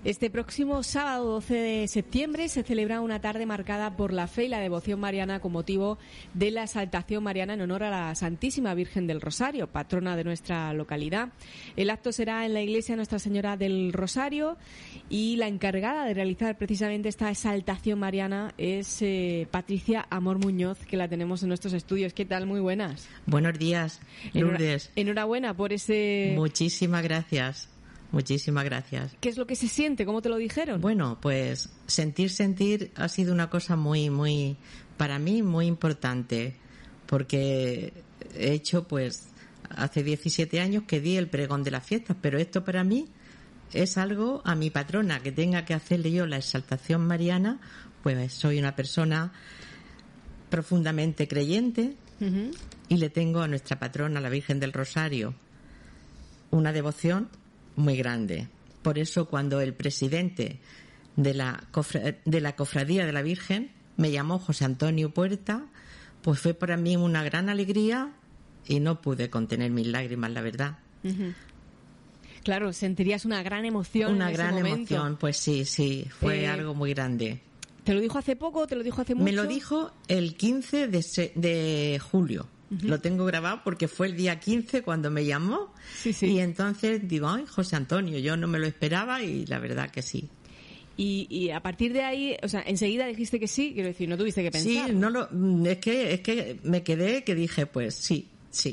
Este próximo sábado 12 de septiembre se celebra una tarde marcada por la fe y la devoción mariana con motivo de la exaltación mariana en honor a la Santísima Virgen del Rosario, patrona de nuestra localidad. El acto será en la iglesia Nuestra Señora del Rosario y la encargada de realizar precisamente esta exaltación mariana es Patricia Amor Muñoz, que la tenemos en nuestros estudios. ¿Qué tal? Muy buenas. Buenos días, Lourdes. Enhorabuena por ese... Muchísimas gracias. Muchísimas gracias. ¿Qué es lo que se siente? ¿Cómo te lo dijeron? Bueno, pues sentir ha sido una cosa muy, para mí muy importante, porque he hecho pues hace 17 años que di el pregón de las fiestas, pero esto para mí es algo a mi patrona, que tenga que hacerle yo la exaltación mariana, pues soy una persona profundamente creyente y le tengo a nuestra patrona, la Virgen del Rosario, una devoción muy grande. Por eso cuando el presidente de la Cofradía de la Virgen me llamó José Antonio Puerta, pues fue para mí una gran alegría y no pude contener mis lágrimas, la verdad. Claro, sentirías una gran emoción. Una en ese gran momento. emoción, pues sí, fue algo muy grande. ¿Te lo dijo hace poco o te lo dijo hace mucho? Me lo dijo el 15 de julio. Lo tengo grabado porque fue el día 15 cuando me llamó. Sí. Y entonces digo, ay, José Antonio, yo no me lo esperaba y la verdad que sí. Y a partir de ahí, o sea, enseguida dijiste que sí, quiero decir, no tuviste que pensar. Sí, es que me quedé que dije, pues sí.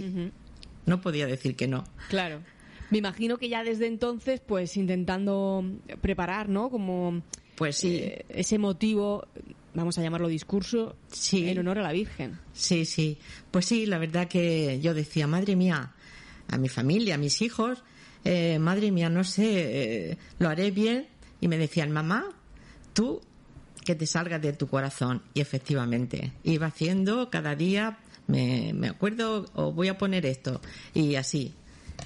No podía decir que no. Claro. Me imagino que ya desde entonces, pues intentando preparar, ¿no? Como... Pues sí. Ese motivo, vamos a llamarlo discurso, sí, en honor a la Virgen. Sí. Pues sí, la verdad que yo decía, madre mía, a mi familia, a mis hijos, madre mía, no sé, lo haré bien. Y me decían, mamá, tú que te salgas de tu corazón. Y efectivamente, iba haciendo cada día, me acuerdo, o voy a poner esto, y así.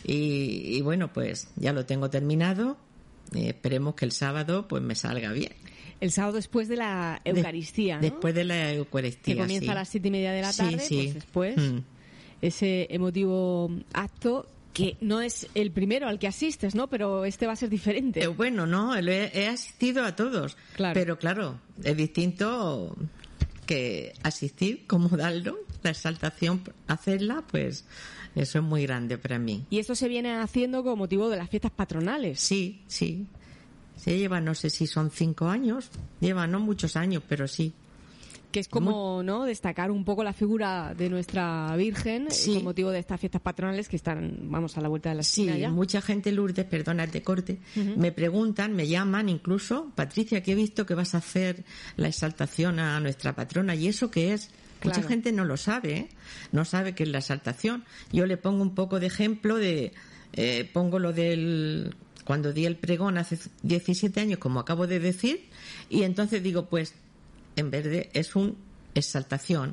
Y bueno, pues ya lo tengo terminado. Esperemos que el sábado pues me salga bien. El sábado después de la Eucaristía, ¿no? Después de la Eucaristía, que comienza a las 7:30 de la tarde, sí. Pues después ese emotivo acto que no es el primero al que asistes, ¿no? Pero este va a ser diferente. Bueno, no, he asistido a todos, claro. Pero claro, es distinto que asistir, como darlo, la exaltación, hacerla, pues eso es muy grande para mí. ¿Y esto se viene haciendo con motivo de las fiestas patronales? Sí. Se lleva, no sé si son 5 años, lleva no muchos años, pero sí. Que es como, ¿no?, destacar un poco la figura de nuestra Virgen con motivo de estas fiestas patronales que están, vamos, a la vuelta de la esquina ya. Mucha gente, Lourdes, perdona el corte, me preguntan, me llaman incluso, Patricia, que he visto que vas a hacer la exaltación a nuestra patrona, ¿y eso qué es? Claro. Mucha gente no lo sabe, no sabe qué es la exaltación. Yo le pongo un poco de ejemplo pongo lo del... Cuando di el pregón hace 17 años, como acabo de decir, y entonces digo, pues, en verde es una exaltación.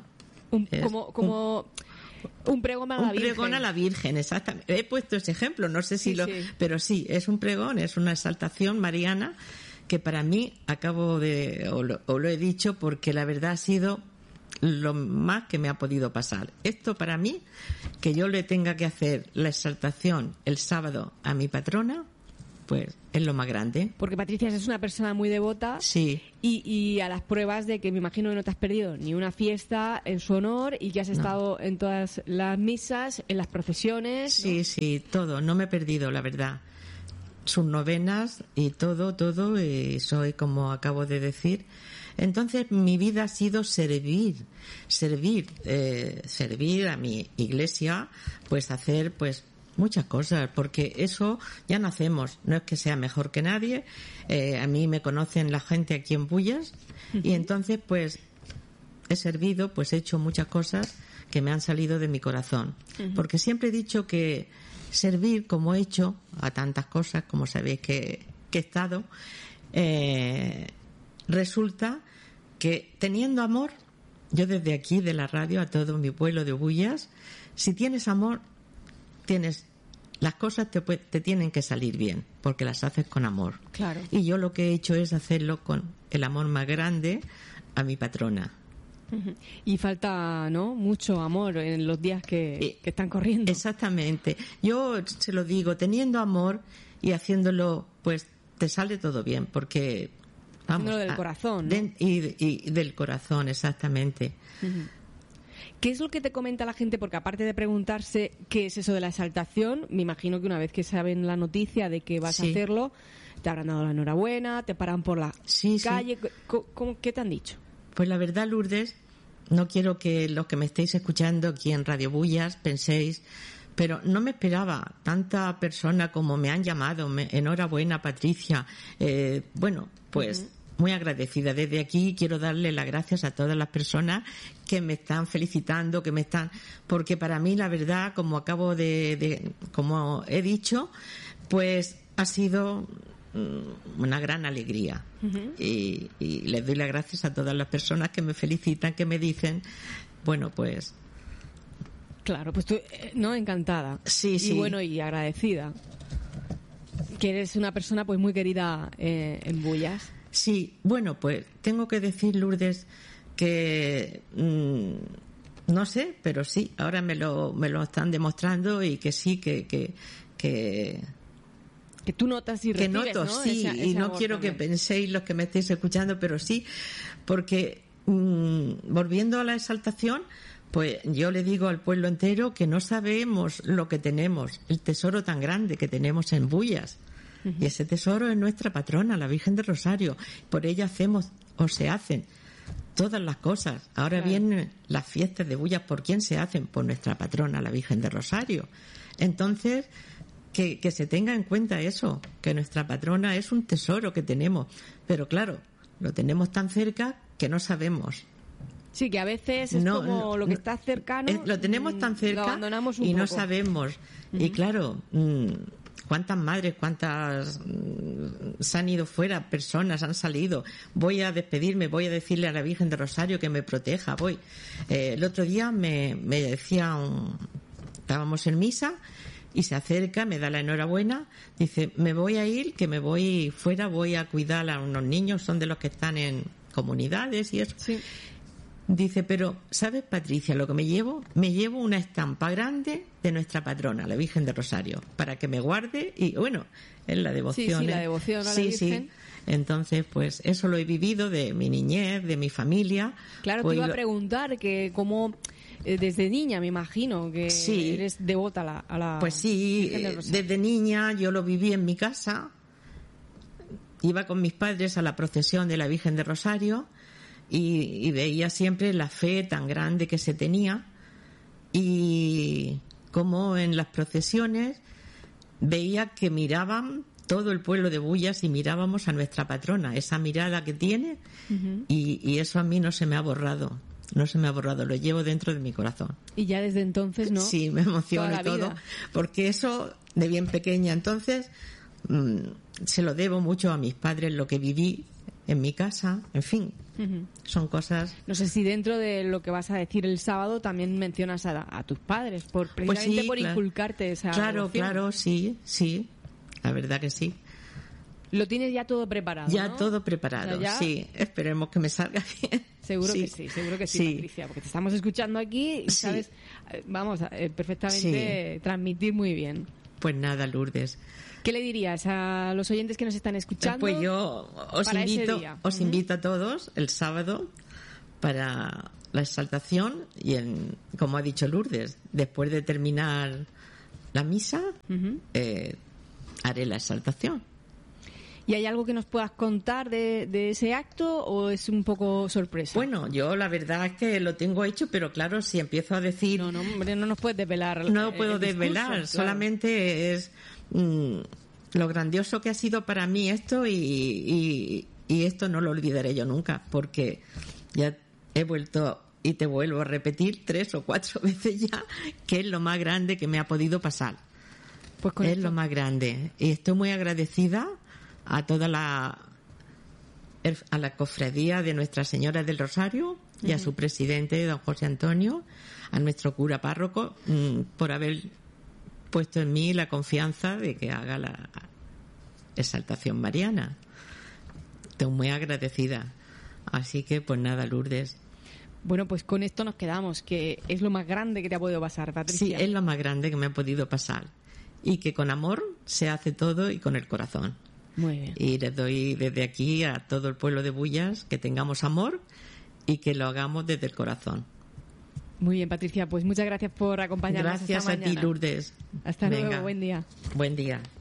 Como un pregón a la Virgen. Un pregón a la Virgen, exactamente. He puesto ese ejemplo, no sé si pero sí, es un pregón, es una exaltación mariana que para mí o lo he dicho porque la verdad ha sido lo más que me ha podido pasar. Esto para mí, que yo le tenga que hacer la exaltación el sábado a mi patrona, pues es lo más grande. Porque Patricia es una persona muy devota. Sí. Y a las pruebas de que me imagino que no te has perdido ni una fiesta en su honor y que has estado en todas las misas, en las procesiones. ¿no? Sí, todo. No me he perdido, la verdad. Sus novenas y todo, y soy como acabo de decir. Entonces mi vida ha sido servir a mi iglesia, pues hacer pues muchas cosas, porque eso ya no hacemos, no es que sea mejor que nadie, a mí me conocen la gente aquí en Bullas y entonces pues he servido, pues he hecho muchas cosas que me han salido de mi corazón, porque siempre he dicho que servir, como he hecho a tantas cosas, como sabéis que he estado, resulta que teniendo amor, yo desde aquí de la radio a todo mi pueblo de Bullas, si tienes amor, las cosas te tienen que salir bien, porque las haces con amor. Claro. Y yo lo que he hecho es hacerlo con el amor más grande a mi patrona. Y falta, ¿no?, mucho amor en los días que están corriendo. Exactamente. Yo se lo digo, teniendo amor y haciéndolo, pues, te sale todo bien, porque vamos, lo del corazón, ¿no? Y del corazón, exactamente. Uh-huh. ¿Qué es lo que te comenta la gente? Porque aparte de preguntarse qué es eso de la exaltación, me imagino que una vez que saben la noticia de que vas a hacerlo, te habrán dado la enhorabuena, te paran por la calle. ¿Qué te han dicho? Pues la verdad, Lourdes, no quiero que los que me estéis escuchando aquí en Radio Bullas penséis, pero no me esperaba tanta persona como me han llamado. Enhorabuena, Patricia. Bueno, pues... Uh-huh. Muy agradecida. Desde aquí quiero darle las gracias a todas las personas que me están felicitando, porque para mí la verdad, como como he dicho, pues ha sido una gran alegría. Uh-huh. Y les doy las gracias a todas las personas que me felicitan, que me dicen, bueno, pues... Claro, pues tú, ¿no? Encantada. Sí, sí. Y bueno, y agradecida. Que eres una persona pues muy querida en Bullas. Sí, bueno, pues tengo que decir, Lourdes, que no sé, pero sí, ahora me lo están demostrando y que sí, que tú notas y recibes, que noto, ¿no? Sí, y no quiero también que penséis los que me estéis escuchando, pero sí, porque volviendo a la exaltación, pues yo le digo al pueblo entero que no sabemos lo que tenemos, el tesoro tan grande que tenemos en Bullas. Y ese tesoro es nuestra patrona, la Virgen del Rosario. Por ella hacemos o se hacen todas las cosas. Ahora vienen las fiestas de Bullas. ¿Por quién se hacen? Por nuestra patrona, la Virgen del Rosario. Entonces, que se tenga en cuenta eso, que nuestra patrona es un tesoro que tenemos. Pero claro, lo tenemos tan cerca que no sabemos. Sí, que a veces es como lo que está cercano. Lo tenemos tan cerca lo abandonamos un y poco. No sabemos. Uh-huh. Y claro... ¿Cuántas madres, cuántas se han ido fuera, personas han salido? Voy a despedirme, voy a decirle a la Virgen de Rosario que me proteja, voy. El otro día me decía, estábamos en misa y se acerca, me da la enhorabuena, dice, me voy a ir, que me voy fuera, voy a cuidar a unos niños, son de los que están en comunidades y eso. Sí. Dice, pero, ¿sabes, Patricia, lo que me llevo? Me llevo una estampa grande de nuestra patrona, la Virgen de Rosario, para que me guarde y, bueno, es la devoción. Sí, la devoción a la Virgen. Sí. Entonces, pues, eso lo he vivido de mi niñez, de mi familia. Claro, pues, te iba a preguntar que cómo, desde niña, me imagino, que eres devota a la Pues sí, Virgen del Rosario. Desde niña yo lo viví en mi casa. Iba con mis padres a la procesión de la Virgen de Rosario. Y veía siempre la fe tan grande que se tenía y como en las procesiones veía que miraban todo el pueblo de Bullas y mirábamos a nuestra patrona, esa mirada que tiene. Uh-huh. Y eso a mí no se me ha borrado, lo llevo dentro de mi corazón. Y ya desde entonces, ¿no? Sí, me emociona todo, porque eso de bien pequeña entonces se lo debo mucho a mis padres, lo que viví en mi casa, en fin. Uh-huh. Son cosas... No sé si dentro de lo que vas a decir el sábado también mencionas a tus padres, precisamente pues sí, por inculcarte esa devoción. Claro, sí, la verdad que sí. Lo tienes ya todo preparado, Ya, ¿no? todo preparado, sí. Esperemos que me salga bien. Seguro que sí, Patricia, porque te estamos escuchando aquí y sabes, vamos, perfectamente transmitir muy bien. Pues nada, Lourdes. ¿Qué le dirías a los oyentes que nos están escuchando? Pues yo os invito a todos el sábado para la exaltación y, como ha dicho Lourdes, después de terminar la misa, haré la exaltación. ¿Y hay algo que nos puedas contar de ese acto o es un poco sorpresa? Bueno, yo la verdad es que lo tengo hecho, pero claro, si empiezo a decir... No, hombre, no nos puedes desvelar. No lo puedo desvelar, claro. Solamente es lo grandioso que ha sido para mí esto y esto no lo olvidaré yo nunca, porque ya he vuelto y te vuelvo a repetir 3 o 4 veces ya que es lo más grande que me ha podido pasar. Pues es lo más grande. Y estoy muy agradecida a toda la cofradía de Nuestra Señora del Rosario y a su presidente, don José Antonio, a nuestro cura párroco, por haber puesto en mí la confianza de que haga la exaltación mariana. Estoy muy agradecida. Así que, pues nada, Lourdes. Bueno, pues con esto nos quedamos, que es lo más grande que te ha podido pasar, Patricia. Sí, es lo más grande que me ha podido pasar. Y que con amor se hace todo y con el corazón. Muy bien. Y les doy desde aquí a todo el pueblo de Bullas que tengamos amor y que lo hagamos desde el corazón. Muy bien, Patricia, pues muchas gracias por acompañarnos. Gracias esta a mañana. ti, Lourdes. Hasta Venga. luego, buen día. Buen día.